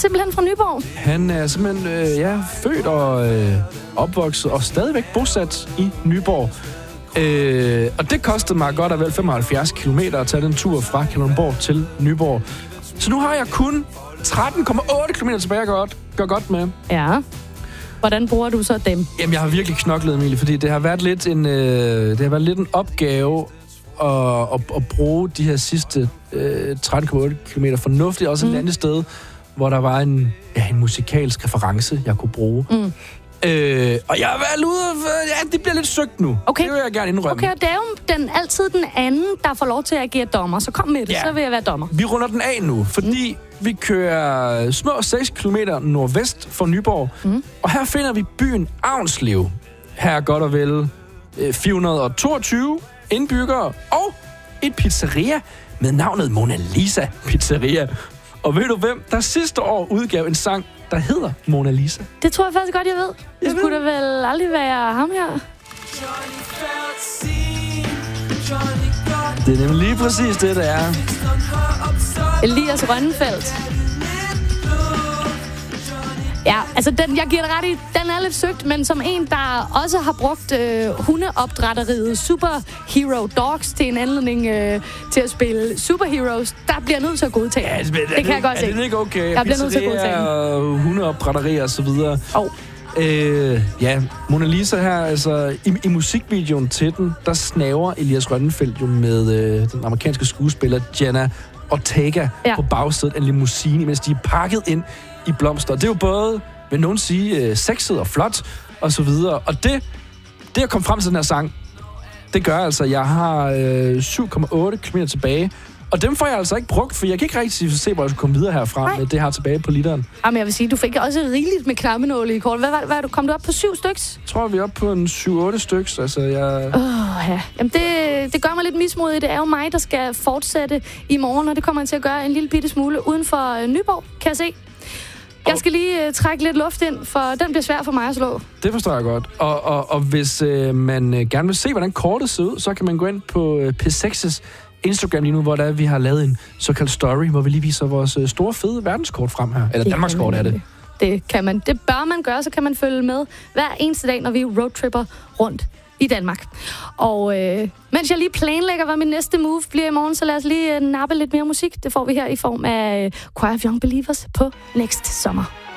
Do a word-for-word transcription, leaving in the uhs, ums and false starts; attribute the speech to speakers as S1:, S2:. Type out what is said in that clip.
S1: simpelthen fra Nyborg?
S2: Han er simpelthen øh, ja, født og øh, opvokset og stadigvæk bosat i Nyborg. Øh, og det kostede mig godt og vel femoghalvfjerds kilometer at tage den tur fra Kalundborg til Nyborg. Så nu har jeg kun tretten komma otte kilometer tilbage at gøre godt, gør godt med.
S1: Ja. Hvordan bruger du så dem?
S2: Jamen, jeg har virkelig knoklet, Emilie, fordi det har været lidt en, øh, det har været lidt en opgave at, at, at bruge de her sidste øh, tretten komma otte kilometer fornuftigt. Også et mm. andet sted, hvor der var en, ja, en musikalsk reference, jeg kunne bruge. Mm. Øh, og jeg har været ude, ja, det bliver lidt søgt nu. Okay. Det vil jeg gerne indrømme.
S1: Okay, og det er jo den, altid den anden, der får lov til at agere dommer. Så kom med det, ja. Så vil jeg være dommer.
S2: Vi runder den af nu, fordi mm. vi kører små seks kilometer nordvest for Nyborg. Mm. Og her finder vi byen Avnslev. Her er godt og vel fire hundrede og toogtyve indbyggere og et pizzeria med navnet Mona Lisa Pizzeria. Og ved du hvem, der sidste år udgav en sang, der hedder Mona Lisa?
S1: Det tror jeg faktisk godt, jeg ved. Det jeg skulle ved. Da vel aldrig være ham her.
S2: Det er nemlig lige præcis det, det er.
S1: Elias Rønnenfeldt. Ja, altså den, jeg giver det ret i, den er lidt søgt, men som en, der også har brugt øh, hundeopdrætteriet Superhero Dogs til en anledning øh, til at spille Superheroes, der bliver jeg nødt til at godtage. Ja, det, det kan jeg godt se.
S2: Er det ikke okay?
S1: Jeg bliver nødt til at godtage.
S2: Og hundeopdrætteri og så videre.
S1: Oh.
S2: Øh, ja, Mona Lisa her, altså i, i musikvideoen til den, der snaver Elias Rønnenfeldt jo med øh, den amerikanske skuespiller Jenna Ortega ja. På bagsædet af en limousine, mens de er pakket ind i blomster. Det er jo både, vil nogen sige, øh, sexet og flot, og så videre. Og det, det at komme frem til den her sang, det gør altså, jeg har øh, syv komma otte kilometer tilbage. Og dem får jeg altså ikke brugt, for jeg kan ikke rigtig se, hvor jeg skal komme videre herfra Nej. Med det her tilbage på literen.
S1: Jamen, jeg vil sige, du fik også rigeligt med knappenåle i kort. Hvad var det? Kom du op på syv styks?
S2: Jeg tror, vi er oppe på en syv otte styks. Altså, jeg...
S1: Åh, oh, ja. Jamen, det, det gør mig lidt mismodig. Det er jo mig, der skal fortsætte i morgen, og det kommer jeg til at gøre en lille bitte smule uden for øh, Nyborg, kan jeg se. Jeg skal lige uh, trække lidt luft ind, for den bliver svær for mig at slå.
S2: Det forstår jeg godt. Og, og, og hvis uh, man uh, gerne vil se, hvordan kortet ser ud, så kan man gå ind på uh, P seks's Instagram lige nu, hvor der vi har lavet en såkaldt story, hvor vi lige viser vores uh, store, fede verdenskort frem her. Eller Danmarkskort er det.
S1: Det kan man. Det bør man gøre, så kan man følge med hver eneste dag, når vi roadtripper rundt i Danmark. Og øh, mens jeg lige planlægger, hvad min næste move bliver i morgen, så lad os lige øh, nappe lidt mere musik. Det får vi her i form af øh, Choir of Young Believers på Next Summer.